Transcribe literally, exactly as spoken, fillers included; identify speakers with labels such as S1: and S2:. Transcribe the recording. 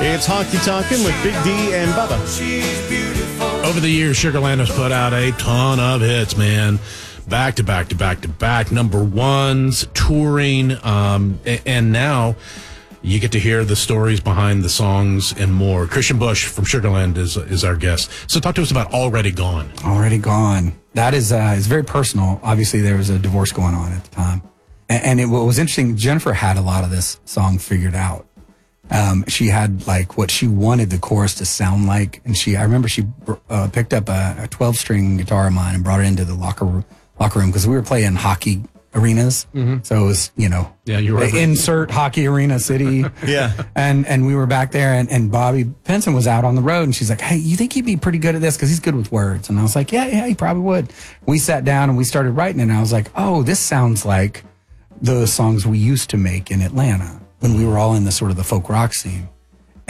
S1: It's Honky Tonkin' with Big D and Bubba.
S2: Over the years, Sugarland has put out a ton of hits, man. Back to back to back to back. Number ones, touring, um, and now you get to hear the stories behind the songs and more. Christian Bush from Sugarland is is our guest. So talk to us about Already Gone.
S3: Already Gone. That is uh, is very personal. Obviously, there was a divorce going on at the time. And, and it, what was interesting, Jennifer had a lot of this song figured out. Um, she had like what she wanted the chorus to sound like. And she, I remember she uh, picked up a, a twelve string guitar of mine and brought it into the locker room, locker room because we were playing hockey arenas. Mm-hmm. So it was, you know,
S2: yeah, you were
S3: insert hockey arena city.
S1: Yeah.
S3: And, and we were back there and, and Bobby Pinson was out on the road and she's like, hey, you think he'd be pretty good at this? Cause he's good with words. And I was like, yeah, yeah, he probably would. We sat down and we started writing it and I was like, oh, this sounds like the songs we used to make in Atlanta when we were all in the sort of the folk rock scene.